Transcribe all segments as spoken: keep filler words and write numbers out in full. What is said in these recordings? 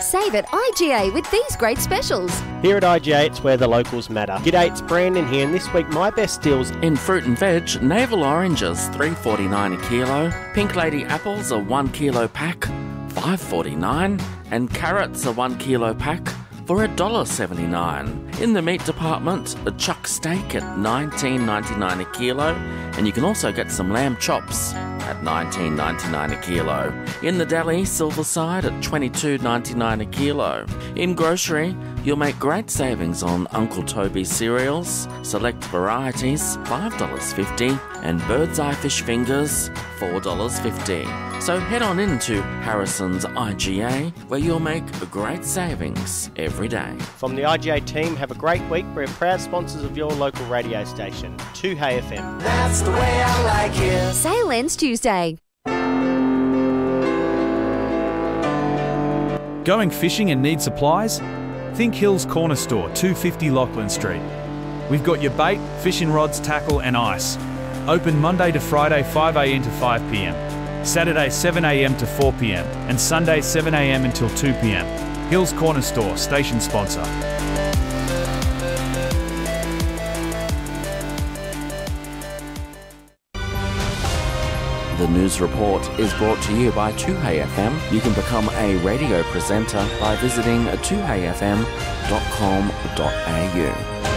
Save at I G A with these great specials. Here at I G A, it's where the locals matter. G'day, it's Brandon here, and this week my best deals in fruit and veg. Navel oranges three dollars forty-nine a kilo, Pink Lady apples a one kilo pack five dollars forty-nine, and carrots a one kilo pack for one dollar seventy-nine. In the meat department, a chuck steak at nineteen ninety-nine a kilo, and you can also get some lamb chops at nineteen ninety-nine a kilo. In the deli, Silverside at twenty-two ninety-nine a kilo. In grocery, you'll make great savings on Uncle Toby's cereals, select varieties five dollars fifty, and Bird's Eye fish fingers four dollars fifty. So head on into Harrison's I G A, where you'll make great savings every day. From the I G A team, have a great week. We're proud sponsors of your local radio station, two Hey F M. That's the way I like it. Sale ends Tuesday. Going fishing and need supplies? Think Hills Corner Store, two fifty Lachlan Street. We've got your bait, fishing rods, tackle and ice. Open Monday to Friday five a m to five p m, Saturday seven a m to four p m and Sunday seven a m until two p m. Hills Corner Store, station sponsor. The news report is brought to you by two Hey F M. You can become a radio presenter by visiting two hey f m dot com dot a u.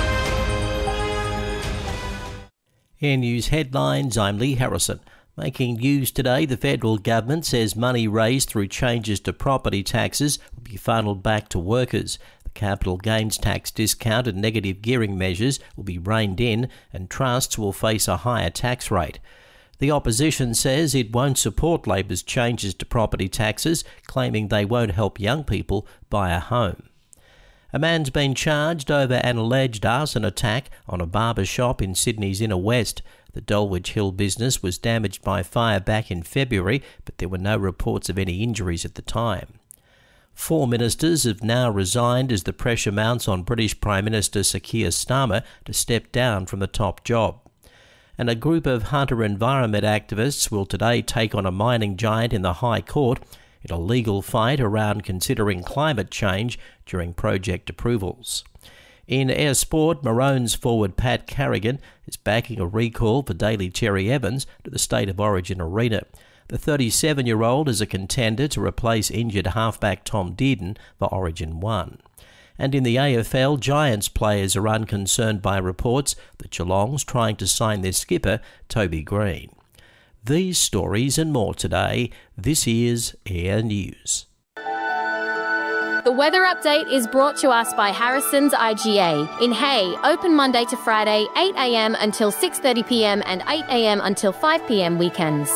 Air News headlines, I'm Lee Harrison. Making news today, the federal government says money raised through changes to property taxes will be funneled back to workers. The capital gains tax discount and negative gearing measures will be reined in, and trusts will face a higher tax rate. The opposition says it won't support Labor's changes to property taxes, claiming they won't help young people buy a home. A man's been charged over an alleged arson attack on a barber shop in Sydney's inner west. The Dulwich Hill business was damaged by fire back in February, but there were no reports of any injuries at the time. Four ministers have now resigned as the pressure mounts on British Prime Minister Sir Keir Starmer to step down from the top job. And a group of hunter environment activists will today take on a mining giant in the High Court in a legal fight around considering climate change during project approvals. In air sport, Maroons forward Pat Carrigan is backing a recall for Daly Cherry Evans to the State of Origin arena. The thirty-seven-year-old is a contender to replace injured halfback Tom Dearden for Origin one. And in the A F L, Giants players are unconcerned by reports that Geelong's trying to sign their skipper, Toby Green. These stories and more today. This is Air News. The weather update is brought to us by Harrison's I G A. In Hay, open Monday to Friday, eight a m until six thirty p m and eight a m until five p m weekends.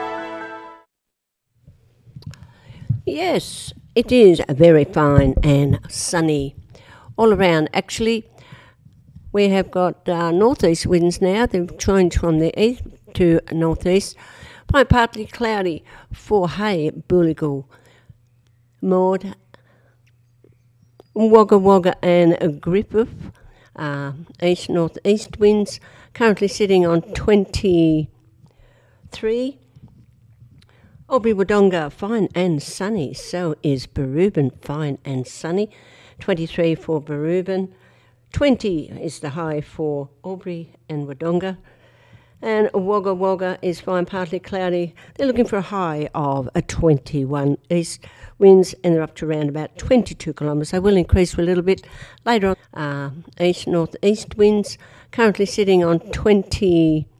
Yes, it is very fine and sunny all around. Actually, we have got uh, northeast winds now. They've changed from the east to northeast. Partly cloudy for Hay, Booligal, Maud, Wagga Wagga and Griffith. Uh, east northeast winds currently sitting on twenty-three. Albury Wodonga, fine and sunny. So is Berubin, fine and sunny. twenty-three for Berubin. twenty is the high for Albury and Wodonga. And Wagga Wagga is fine, partly cloudy. They're looking for a high of a twenty-one east winds, and they're up to around about twenty-two kilometres. They will increase a little bit later on. Uh, east northeast winds currently sitting on twenty-three.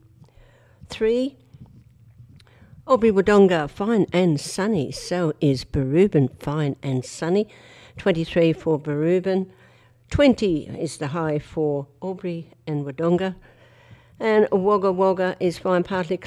Albury Wodonga, fine and sunny. So is Berubin, fine and sunny. twenty-three for Berubin. twenty is the high for Albury and Wodonga. And Wagga Wagga is fine, partly cloudy.